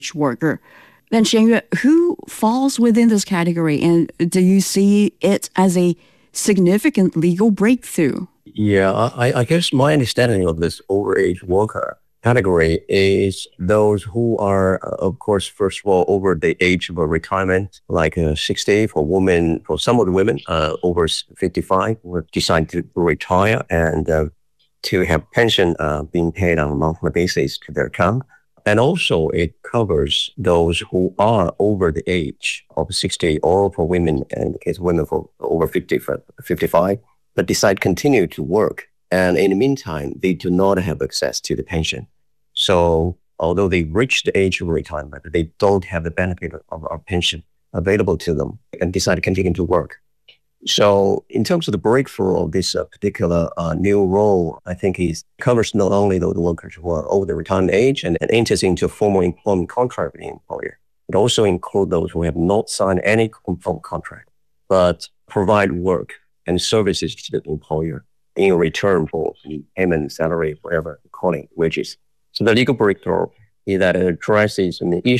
worker. Then Xianyue, who falls within this category, and do you see it as a significant legal breakthrough? Yeah, I guess my understanding of this overage worker category is those who are, of course, first of all, over the age of retirement, like 60 for women, for some of the women over 55 who decide to retire and to have pension being paid on a monthly basis to their account. And also it covers those who are over the age of 60 or for women, and in the case of women for over 50, 55, but decide continue to work. And in the meantime, they do not have access to the pension. So although they reach the age of retirement, they don't have the benefit of our pension available to them and decide to continue to work. So in terms of the breakthrough of this particular new role, I think it covers not only the workers who are over the retirement age and enters into a formal employment contract with the employer, but also include those who have not signed any formal contract, but provide work and services to the employer in return for the payment, salary, whatever, calling wages. So the legal breakthrough is that it addresses an issue